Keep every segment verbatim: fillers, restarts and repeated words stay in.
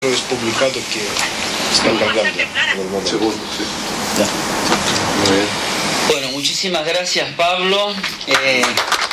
Es publicado que están cargando en el momento. Segundo, sí. Ya. Muy bien. Bueno, muchísimas gracias, Pablo. Eh,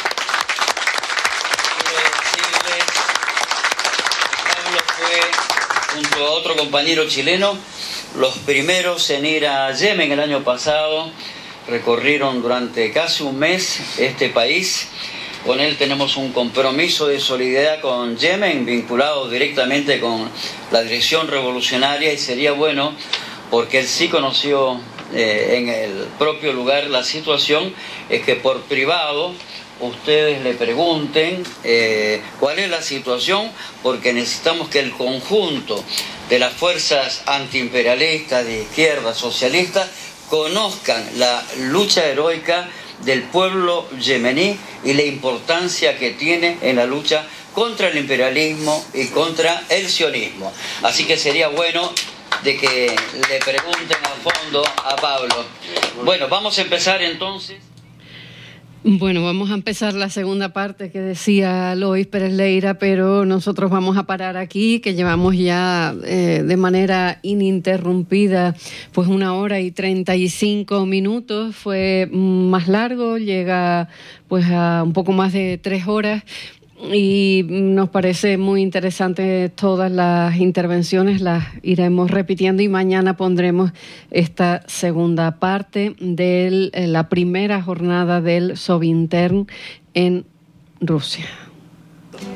quiero decirles, Pablo fue, junto a otro compañero chileno, los primeros en ir a Yemen el año pasado. Recorrieron durante casi un mes este país. Con él tenemos un compromiso de solidaridad con Yemen, vinculado directamente con la Dirección Revolucionaria, y sería bueno, porque él sí conoció eh, en el propio lugar la situación, es que por privado ustedes le pregunten eh, cuál es la situación, porque necesitamos que el conjunto de las fuerzas antiimperialistas, de izquierda, socialistas, conozcan la lucha heroica del pueblo yemení y la importancia que tiene en la lucha contra el imperialismo y contra el sionismo. Así que sería bueno de que le pregunten a fondo a Pablo. Bueno, vamos a empezar entonces. Bueno, vamos a empezar la segunda parte que decía Lois Pérez Leira, pero nosotros vamos a parar aquí, que llevamos ya eh, de manera ininterrumpida pues una hora y treinta y cinco minutos. Fue más largo, llega pues a un poco más de tres horas. Y nos parece muy interesante todas las intervenciones, las iremos repitiendo y mañana pondremos esta segunda parte de la primera jornada del Sovintern en Rusia.